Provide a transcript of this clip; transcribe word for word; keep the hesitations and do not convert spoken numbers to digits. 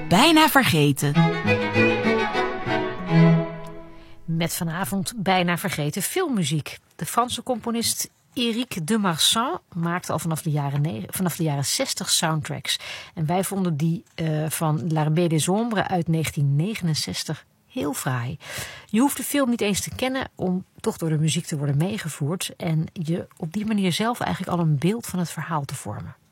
Bijna Vergeten. Met vanavond Bijna Vergeten filmmuziek. De Franse componist Éric de Marsan maakte al vanaf de jaren, negen, vanaf de jaren zestig soundtracks. En wij vonden die uh, van L'Armée des Ombres uit negentien negenenzestig heel fraai. Je hoeft de film niet eens te kennen om toch door de muziek te worden meegevoerd en je op die manier zelf eigenlijk al een beeld van het verhaal te vormen.